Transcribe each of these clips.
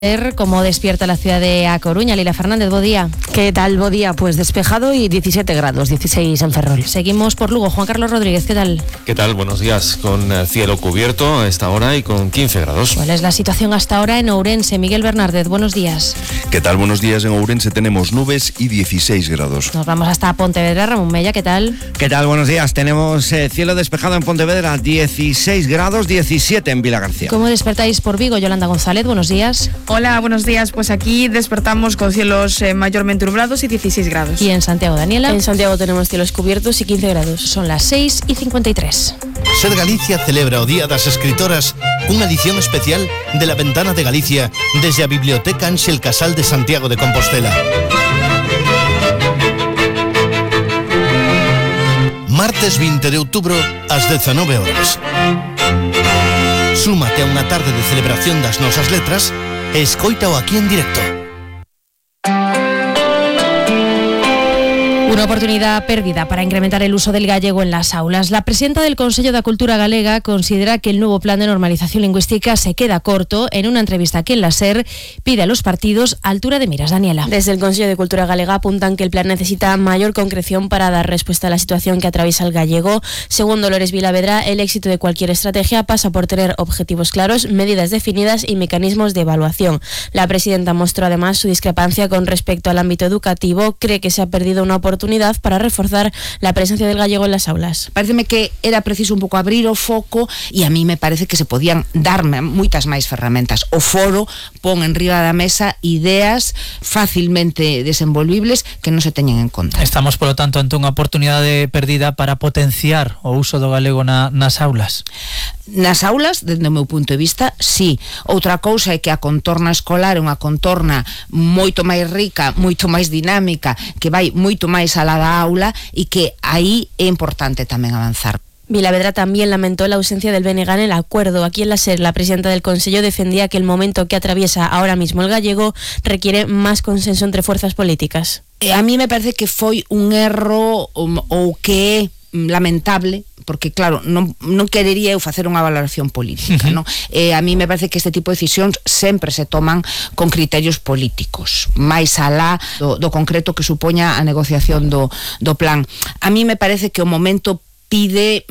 Como despierta la ciudad de A Coruña. Lila Fernández, bo día. ¿Qué tal, bo día? Pues despejado y 17 grados, 16 en Ferrol. Seguimos por Lugo. Juan Carlos Rodríguez, ¿qué tal? ¿Qué tal? Buenos días. Con cielo cubierto a esta hora y con 15 grados. ¿Cuál es la situación hasta ahora en Ourense? Miguel Bernárdez, buenos días. ¿Qué tal? Buenos días. En Ourense tenemos nubes y 16 grados. Nos vamos hasta Pontevedra. Ramón Mella, ¿qué tal? ¿Qué tal? Buenos días. Tenemos cielo despejado en Pontevedra, 16 grados, 17 en Vilagarcía. ¿Cómo despertáis por Vigo? Yolanda González, buenos días. Hola, buenos días. Pues aquí despertamos con cielos mayormente nublados y 16 grados. ¿Y en Santiago, Daniela? En Santiago tenemos cielos cubiertos y 15 grados. Son las 6:53. Ser Galicia celebra o Día das Escritoras cunha edición especial de La Ventana de Galicia desde a Biblioteca Ángel Casal de Santiago de Compostela. Martes 20 de outubro ás 19 horas. Súmate a unha tarde de celebración das nosas letras e escoítao aquí en directo. Una oportunidad perdida para incrementar el uso del gallego en las aulas. La presidenta del Consello da Cultura Galega considera que el nuevo plan de normalización lingüística se queda corto. En una entrevista aquí en la SER, pide a los partidos altura de miras. Daniela. Desde el Consello de Cultura Galega apuntan que el plan necesita mayor concreción para dar respuesta a la situación que atraviesa el gallego. Según Dolores Vilavedra, el éxito de cualquier estrategia pasa por tener objetivos claros, medidas definidas y mecanismos de evaluación. La presidenta mostró además su discrepancia con respecto al ámbito educativo. Cree que se ha perdido una oportunidad para reforzar la presencia del gallego en las aulas. Pareceme que era preciso un pouco abrir o foco e a mí me parece que se podían dar moitas máis ferramentas. O foro pon en riba da mesa ideas facilmente desenvolvibles que non se teñen en conta. Estamos, polo tanto, ante unha oportunidade perdida para potenciar o uso do galego nas aulas. Nas aulas, desde o meu punto de vista, sí. Outra cousa é que a contorna escolar é unha contorna moito máis rica, moito máis dinámica, que vai moito máis alá da aula e que aí é importante tamén avanzar. Vilavedra también lamentó la ausencia del BNG en el acuerdo. Aquí en la SER, la presidenta del Consello defendía que el momento que atraviesa ahora mismo el gallego requiere más consenso entre fuerzas políticas. A mí me parece que foi un erro ou que é lamentable, porque claro, non querería eu facer unha valoración política, non? A mí me parece que este tipo de decisións sempre se toman con criterios políticos, máis alá do concreto que supoña a negociación do plan. A mí me parece que o momento pide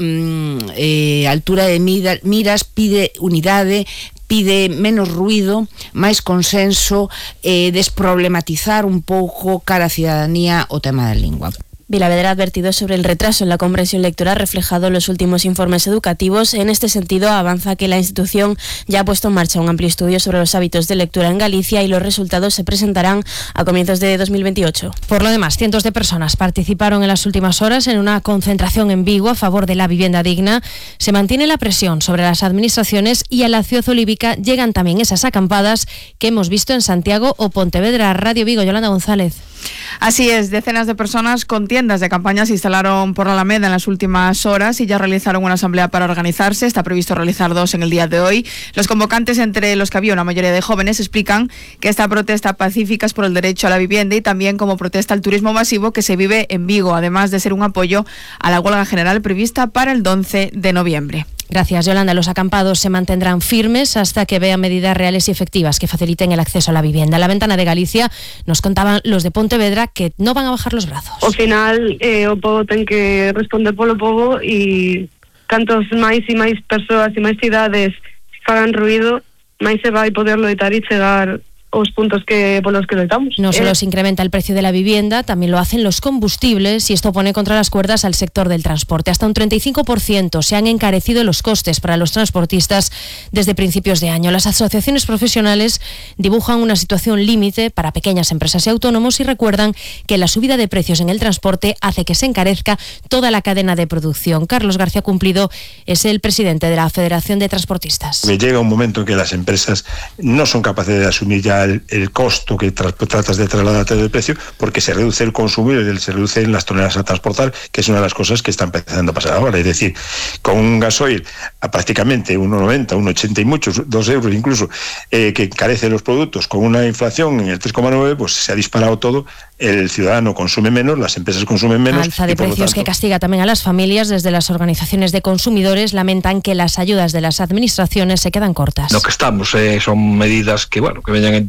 altura de miras, pide unidade, pide menos ruido, máis consenso, desproblematizar un pouco cara a cidadanía o tema da lingua. Vilavedra ha advertido sobre el retraso en la comprensión lectora reflejado en los últimos informes educativos. En este sentido, avanza que la institución ya ha puesto en marcha un amplio estudio sobre los hábitos de lectura en Galicia y los resultados se presentarán a comienzos de 2028. Por lo demás, cientos de personas participaron en las últimas horas en una concentración en Vigo a favor de la vivienda digna. Se mantiene la presión sobre las administraciones y a la ciudad olívica llegan también esas acampadas que hemos visto en Santiago o Pontevedra. Radio Vigo, Yolanda González. Así es, decenas de personas con tiendas de campaña se instalaron por la Alameda en las últimas horas y ya realizaron una asamblea para organizarse. Está previsto realizar 2 en el día de hoy. Los convocantes, entre los que había una mayoría de jóvenes, explican que esta protesta pacífica es por el derecho a la vivienda y también como protesta al turismo masivo que se vive en Vigo, además de ser un apoyo a la huelga general prevista para el 11 de noviembre. Gracias, Yolanda. Los acampados se mantendrán firmes hasta que vean medidas reales y efectivas que faciliten el acceso a la vivienda. En la Ventana de Galicia nos contaban los de Pontevedra que no van a bajar los brazos. Ao final, o pobo ten que responder polo pobo e cantos máis e máis persoas e máis cidades fagan ruido, máis se vai poder loitar e chegar os puntos por los que loitamos. No solo se incrementa el precio de la vivienda, también lo hacen los combustibles y esto pone contra las cuerdas al sector del transporte. Hasta un 35% se han encarecido los costes para los transportistas desde principios de año. Las asociaciones profesionales dibujan una situación límite para pequeñas empresas y autónomos y recuerdan que la subida de precios en el transporte hace que se encarezca toda la cadena de producción. Carlos García Cumplido es el presidente de la Federación de Transportistas. Llega un momento en que las empresas no son capaces de asumir ya aumenta el costo que tratas de trasladarte del precio, porque se reduce el consumo y se reducen las toneladas a transportar, que es una de las cosas que está empezando a pasar ahora. Es decir, con un gasoil a prácticamente 1,90, 1,80 y muchos, 2 euros incluso, que encarece los productos, con una inflación en el 3,9, pues se ha disparado todo. El ciudadano consume menos, las empresas consumen menos. Alza de precios que castiga también a las familias. Desde las organizaciones de consumidores lamentan que las ayudas de las administraciones se quedan cortas. Lo que estamos son medidas que, bueno, que veñan